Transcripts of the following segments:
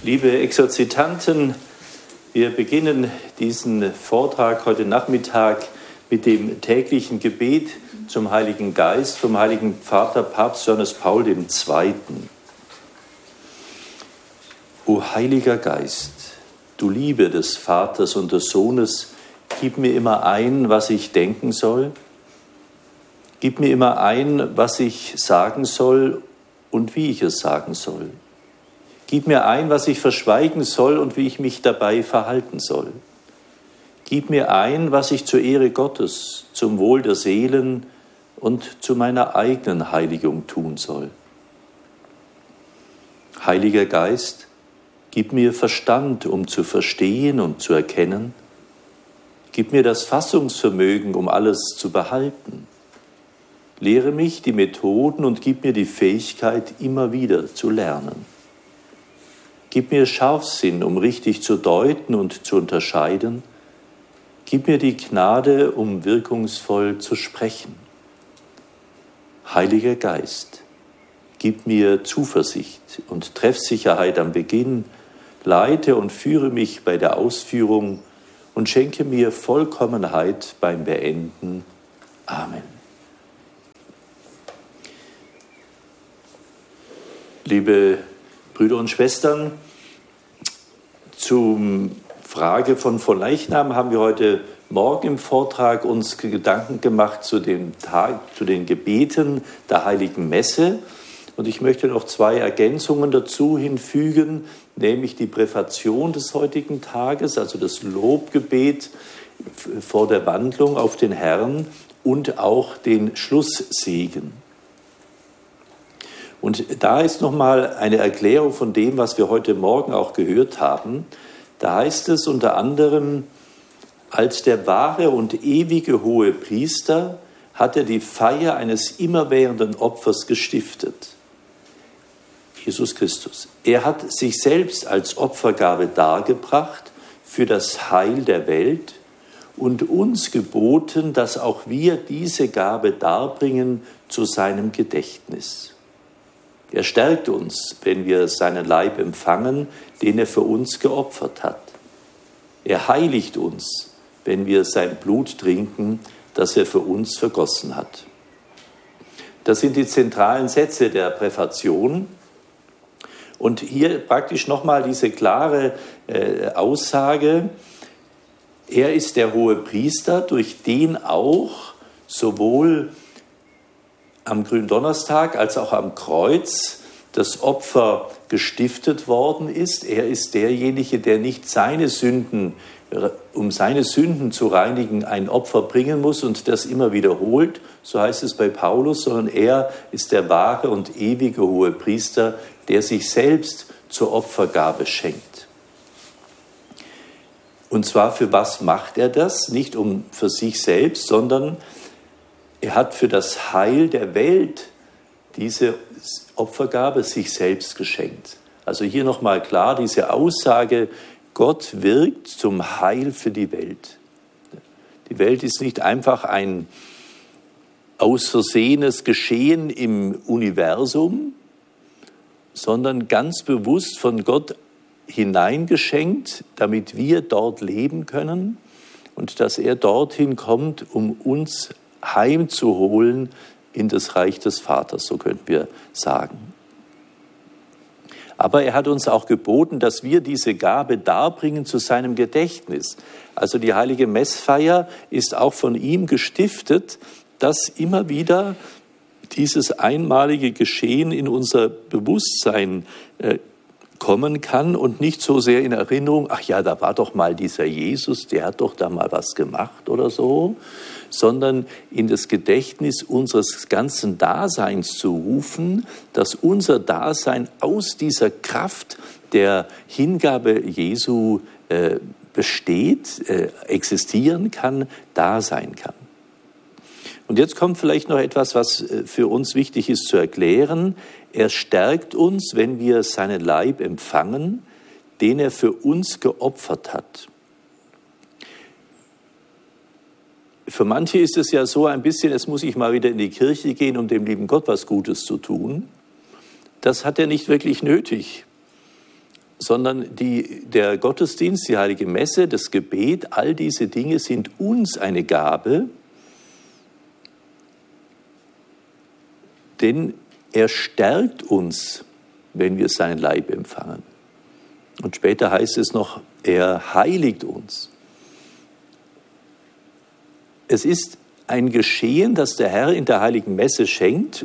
Liebe Exerzitanten, wir beginnen diesen Vortrag heute Nachmittag mit dem täglichen Gebet zum Heiligen Geist, vom Heiligen Vater Papst Johannes Paul II. O Heiliger Geist, du Liebe des Vaters und des Sohnes, gib mir immer ein, was ich denken soll. Gib mir immer ein, was ich sagen soll und wie ich es sagen soll. Gib mir ein, was ich verschweigen soll und wie ich mich dabei verhalten soll. Gib mir ein, was ich zur Ehre Gottes, zum Wohl der Seelen und zu meiner eigenen Heiligung tun soll. Heiliger Geist, gib mir Verstand, um zu verstehen und zu erkennen. Gib mir das Fassungsvermögen, um alles zu behalten. Lehre mich die Methoden und gib mir die Fähigkeit, immer wieder zu lernen. Gib mir Scharfsinn, um richtig zu deuten und zu unterscheiden. Gib mir die Gnade, um wirkungsvoll zu sprechen. Heiliger Geist, gib mir Zuversicht und Treffsicherheit am Beginn, leite und führe mich bei der Ausführung und schenke mir Vollkommenheit beim Beenden. Amen. Liebe Brüder und Schwestern, zur Frage von Leichnam haben wir heute Morgen im Vortrag uns Gedanken gemacht zu den Gebeten der Heiligen Messe. Und ich möchte noch zwei Ergänzungen dazu hinfügen, nämlich die Präfation des heutigen Tages, also das Lobgebet vor der Wandlung auf den Herrn und auch den Schlusssegen. Und da ist nochmal eine Erklärung von dem, was wir heute Morgen auch gehört haben. Da heißt es unter anderem, als der wahre und ewige hohe Priester hat er die Feier eines immerwährenden Opfers gestiftet. Jesus Christus. Er hat sich selbst als Opfergabe dargebracht für das Heil der Welt und uns geboten, dass auch wir diese Gabe darbringen zu seinem Gedächtnis. Er stärkt uns, wenn wir seinen Leib empfangen, den er für uns geopfert hat. Er heiligt uns, wenn wir sein Blut trinken, das er für uns vergossen hat. Das sind die zentralen Sätze der Präfation. Und hier praktisch nochmal diese klare Aussage, er ist der hohe Priester, durch den auch sowohl am Gründonnerstag als auch am Kreuz das Opfer gestiftet worden ist. Er ist derjenige, der nicht um seine Sünden zu reinigen, ein Opfer bringen muss und das immer wiederholt, so heißt es bei Paulus, sondern er ist der wahre und ewige hohe Priester, der sich selbst zur Opfergabe schenkt. Und zwar für was macht er das? Nicht für sich selbst, sondern er hat für das Heil der Welt diese Opfergabe sich selbst geschenkt. Also hier nochmal klar diese Aussage, Gott wirkt zum Heil für die Welt. Die Welt ist nicht einfach ein aus Versehenes Geschehen im Universum, sondern ganz bewusst von Gott hineingeschenkt, damit wir dort leben können und dass er dorthin kommt, um uns heimzuholen in das Reich des Vaters, so könnten wir sagen. Aber er hat uns auch geboten, dass wir diese Gabe darbringen zu seinem Gedächtnis. Also die heilige Messfeier ist auch von ihm gestiftet, dass immer wieder dieses einmalige Geschehen in unser Bewusstsein kommen kann und nicht so sehr in Erinnerung, ach ja, da war doch mal dieser Jesus, der hat doch da mal was gemacht oder so, sondern in das Gedächtnis unseres ganzen Daseins zu rufen, dass unser Dasein aus dieser Kraft der Hingabe Jesu besteht, existieren kann, da sein kann. Und jetzt kommt vielleicht noch etwas, was für uns wichtig ist zu erklären. Er stärkt uns, wenn wir seinen Leib empfangen, den er für uns geopfert hat. Für manche ist es ja so ein bisschen, jetzt muss ich mal wieder in die Kirche gehen, um dem lieben Gott was Gutes zu tun. Das hat er nicht wirklich nötig. sondern der Gottesdienst, die Heilige Messe, das Gebet, all diese Dinge sind uns eine Gabe, denn er stärkt uns, wenn wir seinen Leib empfangen. Und später heißt es noch, er heiligt uns. Es ist ein Geschehen, das der Herr in der Heiligen Messe schenkt,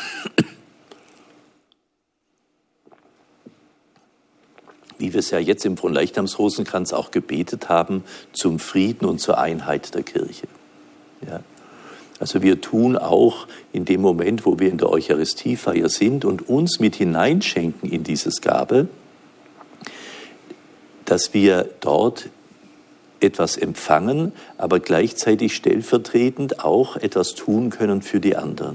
wie wir es ja jetzt im Fronleichnamsrosenkranz auch gebetet haben, zum Frieden und zur Einheit der Kirche. Ja. Also wir tun auch in dem Moment, wo wir in der Eucharistiefeier sind und uns mit hineinschenken in dieses Gabe, dass wir dort etwas empfangen, aber gleichzeitig stellvertretend auch etwas tun können für die anderen.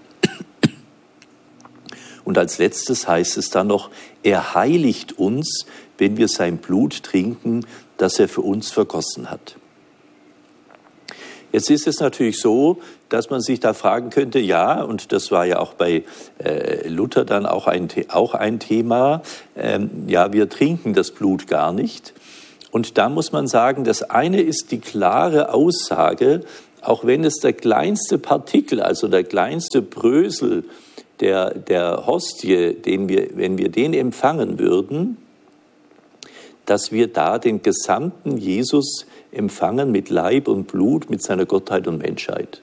Und als letztes heißt es dann noch, er heiligt uns, wenn wir sein Blut trinken, das er für uns vergossen hat. Jetzt ist es natürlich so, dass man sich da fragen könnte, ja, und das war ja auch bei Luther dann auch ein Thema, ja, wir trinken das Blut gar nicht. Und da muss man sagen, das eine ist die klare Aussage, auch wenn es der kleinste Partikel, also der kleinste Brösel der Hostie, wenn wir den empfangen würden, dass wir da den gesamten Jesus empfangen mit Leib und Blut, mit seiner Gottheit und Menschheit.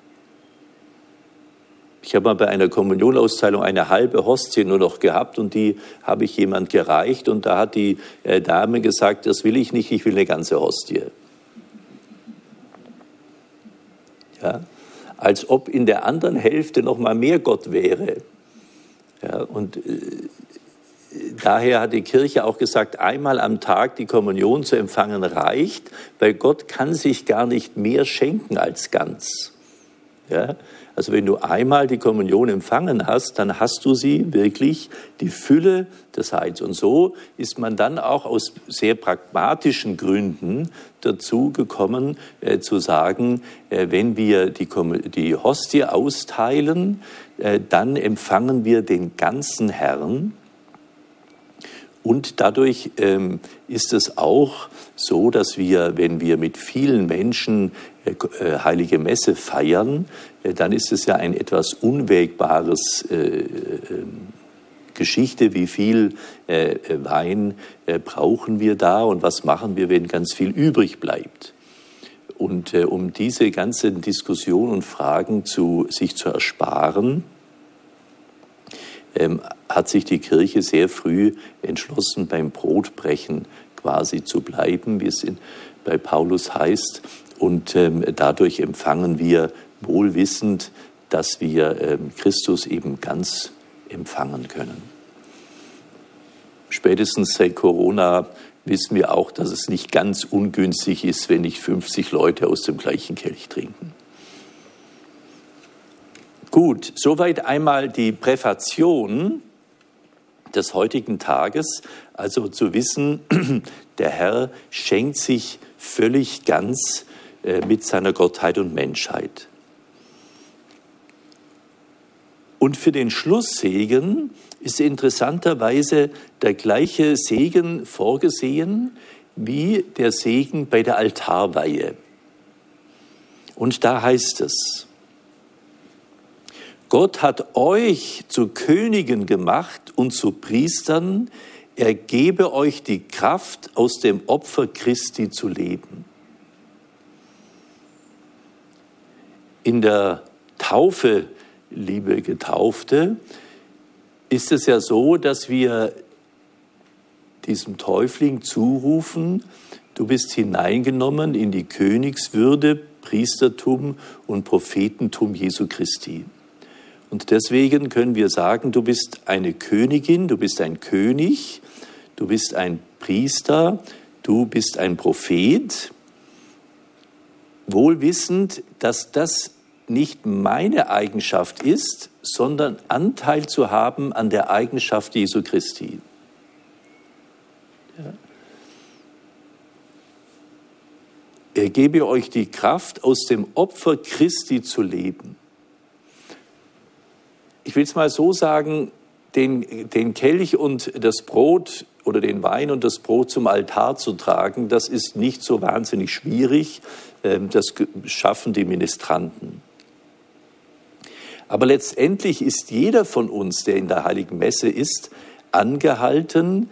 Ich habe mal bei einer Kommunionausteilung eine halbe Hostie nur noch gehabt und die habe ich jemand gereicht und da hat die Dame gesagt, das will ich nicht, ich will eine ganze Hostie. Ja, als ob in der anderen Hälfte noch mal mehr Gott wäre. Ja, und daher hat die Kirche auch gesagt, einmal am Tag die Kommunion zu empfangen reicht, weil Gott kann sich gar nicht mehr schenken als ganz. Ja? Also wenn du einmal die Kommunion empfangen hast, dann hast du sie wirklich, die Fülle des Heils. Und so ist man dann auch aus sehr pragmatischen Gründen dazu gekommen, zu sagen, wenn wir die Hostie austeilen, dann empfangen wir den ganzen Herrn. Und dadurch ist es auch so, dass wir, wenn wir mit vielen Menschen Heilige Messe feiern, dann ist es ja ein etwas unwägbares Geschichte, wie viel Wein brauchen wir da und was machen wir, wenn ganz viel übrig bleibt. Und um diese ganzen Diskussionen und Fragen sich zu ersparen, hat sich die Kirche sehr früh entschlossen, beim Brotbrechen quasi zu bleiben, wie es bei Paulus heißt. Und dadurch empfangen wir wohlwissend, dass wir Christus eben ganz empfangen können. Spätestens seit Corona wissen wir auch, dass es nicht ganz ungünstig ist, wenn nicht 50 Leute aus dem gleichen Kelch trinken. Gut, soweit einmal die Präfation des heutigen Tages, also zu wissen, der Herr schenkt sich völlig ganz mit seiner Gottheit und Menschheit. Und für den Schlusssegen ist interessanterweise der gleiche Segen vorgesehen wie der Segen bei der Altarweihe. Und da heißt es, Gott hat euch zu Königen gemacht und zu Priestern, er gebe euch die Kraft, aus dem Opfer Christi zu leben. In der Taufe, liebe Getaufte, ist es ja so, dass wir diesem Täufling zurufen, du bist hineingenommen in die Königswürde, Priestertum und Prophetentum Jesu Christi. Und deswegen können wir sagen, du bist eine Königin, du bist ein König, du bist ein Priester, du bist ein Prophet, wohl wissend, dass das nicht meine Eigenschaft ist, sondern Anteil zu haben an der Eigenschaft Jesu Christi. Ja. Er gebe euch die Kraft, aus dem Opfer Christi zu leben. Ich will es mal so sagen, den Kelch und das Brot oder den Wein und das Brot zum Altar zu tragen, das ist nicht so wahnsinnig schwierig. Das schaffen die Ministranten. Aber letztendlich ist jeder von uns, der in der Heiligen Messe ist, angehalten,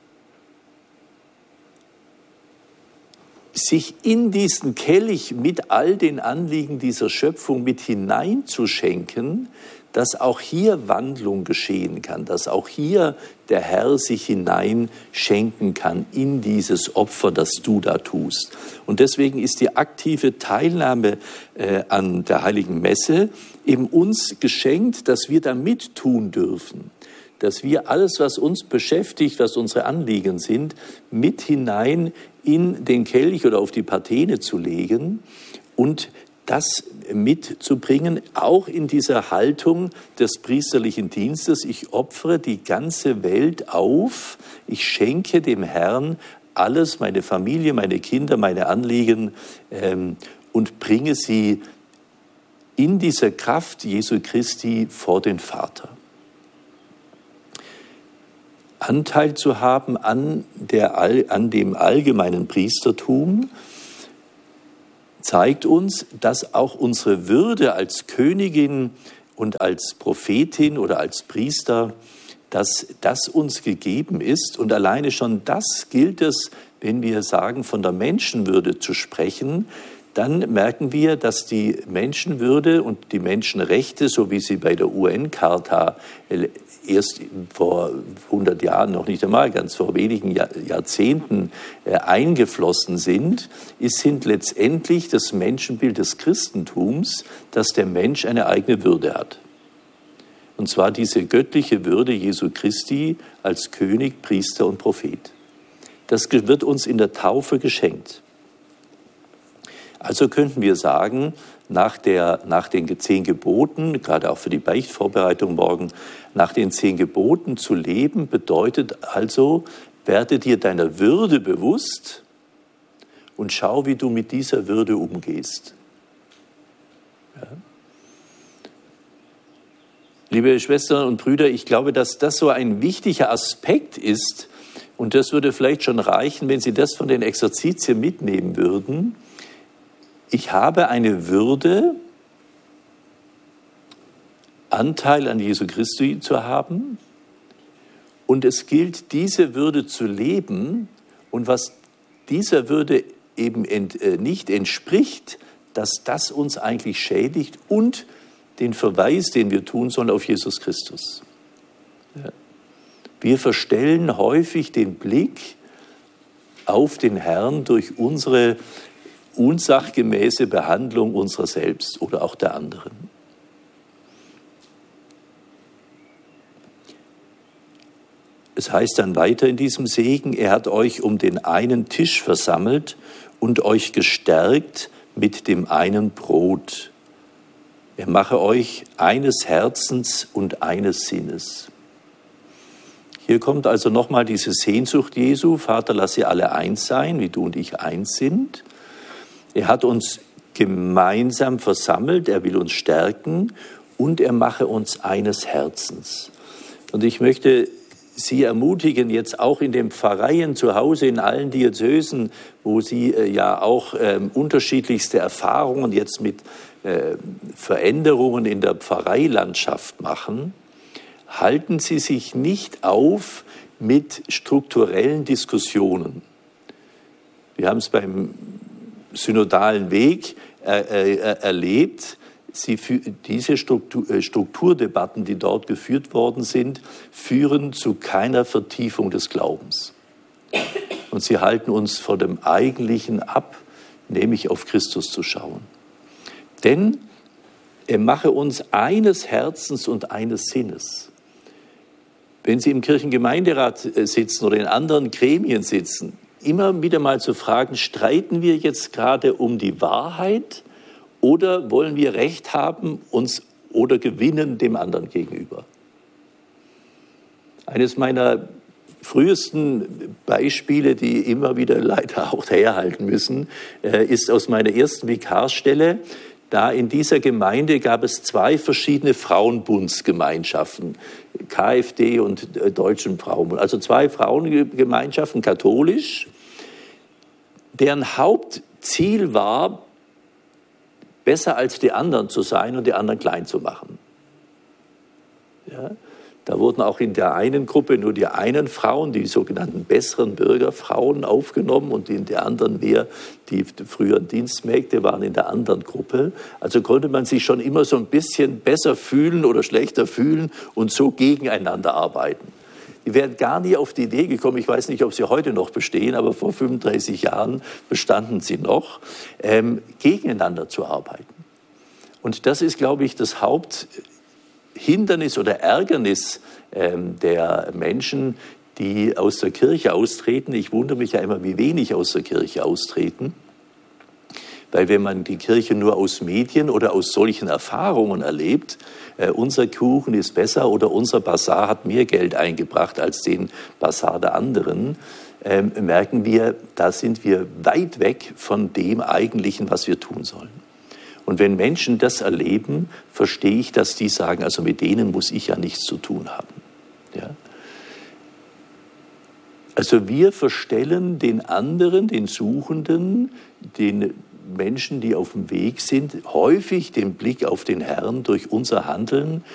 sich in diesen Kelch mit all den Anliegen dieser Schöpfung mit hineinzuschenken, dass auch hier Wandlung geschehen kann, dass auch hier der Herr sich hineinschenken kann in dieses Opfer, das du da tust. Und deswegen ist die aktive Teilnahme an der Heiligen Messe eben uns geschenkt, dass wir da mittun dürfen, dass wir alles, was uns beschäftigt, was unsere Anliegen sind, mit hinein in den Kelch oder auf die Patene zu legen und das mitzubringen, auch in dieser Haltung des priesterlichen Dienstes. Ich opfere die ganze Welt auf, ich schenke dem Herrn alles, meine Familie, meine Kinder, meine Anliegen und bringe sie in dieser Kraft Jesu Christi vor den Vater. Anteil zu haben an dem allgemeinen Priestertum zeigt uns, dass auch unsere Würde als Königin und als Prophetin oder als Priester, dass das uns gegeben ist. Und alleine schon das gilt es, wenn wir sagen, von der Menschenwürde zu sprechen, dann merken wir, dass die Menschenwürde und die Menschenrechte, so wie sie bei der UN-Charta erst vor 100 Jahren, noch nicht einmal, ganz vor wenigen Jahrzehnten eingeflossen sind letztendlich das Menschenbild des Christentums, dass der Mensch eine eigene Würde hat. Und zwar diese göttliche Würde Jesu Christi als König, Priester und Prophet. Das wird uns in der Taufe geschenkt. Also könnten wir sagen, nach den 10 Geboten, gerade auch für die Beichtvorbereitung morgen, nach den 10 Geboten zu leben, bedeutet also, werde dir deiner Würde bewusst und schau, wie du mit dieser Würde umgehst. Ja. Liebe Schwestern und Brüder, ich glaube, dass das so ein wichtiger Aspekt ist, und das würde vielleicht schon reichen, wenn Sie das von den Exerzitien mitnehmen würden. Ich habe eine Würde, Anteil an Jesu Christi zu haben, und es gilt, diese Würde zu leben, und was dieser Würde eben nicht entspricht, dass das uns eigentlich schädigt, und den Verweis, den wir tun sollen, auf Jesus Christus. Ja. Wir verstellen häufig den Blick auf den Herrn durch unsere unsachgemäße Behandlung unserer selbst oder auch der anderen. Es heißt dann weiter in diesem Segen, er hat euch um den einen Tisch versammelt und euch gestärkt mit dem einen Brot. Er mache euch eines Herzens und eines Sinnes. Hier kommt also nochmal diese Sehnsucht Jesu, Vater, lass sie alle eins sein, wie du und ich eins sind. Er hat uns gemeinsam versammelt, er will uns stärken und er mache uns eines Herzens. Und ich möchte Sie ermutigen, jetzt auch in den Pfarreien zu Hause, in allen Diözesen, wo Sie ja auch unterschiedlichste Erfahrungen jetzt mit Veränderungen in der Pfarreilandschaft machen, halten Sie sich nicht auf mit strukturellen Diskussionen. Wir haben es beim synodalen Weg erlebt. Diese Strukturdebatten, die dort geführt worden sind, führen zu keiner Vertiefung des Glaubens. Und sie halten uns vor dem Eigentlichen ab, nämlich auf Christus zu schauen. Denn er mache uns eines Herzens und eines Sinnes. Wenn Sie im Kirchengemeinderat sitzen oder in anderen Gremien sitzen, immer wieder mal zu fragen, streiten wir jetzt gerade um die Wahrheit oder wollen wir Recht haben uns oder gewinnen dem anderen gegenüber? Eines meiner frühesten Beispiele, die immer wieder leider auch herhalten müssen, ist aus meiner ersten Vikarstelle. da in dieser Gemeinde gab es 2 verschiedene Frauenbundsgemeinschaften, KfD und Deutschen Frauenbund, also 2 Frauengemeinschaften, katholisch, deren Hauptziel war, besser als die anderen zu sein und die anderen klein zu machen. Ja? Da wurden auch in der einen Gruppe nur die einen Frauen, die sogenannten besseren Bürgerfrauen, aufgenommen und in der anderen mehr die früheren Dienstmägde waren in der anderen Gruppe. Also konnte man sich schon immer so ein bisschen besser fühlen oder schlechter fühlen und so gegeneinander arbeiten. Die wären gar nie auf die Idee gekommen, ich weiß nicht, ob sie heute noch bestehen, aber vor 35 Jahren bestanden sie noch, gegeneinander zu arbeiten. Und das ist, glaube ich, das Haupthindernis oder Ärgernis der Menschen, die aus der Kirche austreten. Ich wundere mich ja immer, wie wenig aus der Kirche austreten. Weil wenn man die Kirche nur aus Medien oder aus solchen Erfahrungen erlebt, unser Kuchen ist besser oder unser Basar hat mehr Geld eingebracht als den Basar der anderen, merken wir, da sind wir weit weg von dem Eigentlichen, was wir tun sollen. Und wenn Menschen das erleben, verstehe ich, dass die sagen, also mit denen muss ich ja nichts zu tun haben. Ja? Also wir verstellen den anderen, den Suchenden, den Menschen, die auf dem Weg sind, häufig den Blick auf den Herrn durch unser Handeln,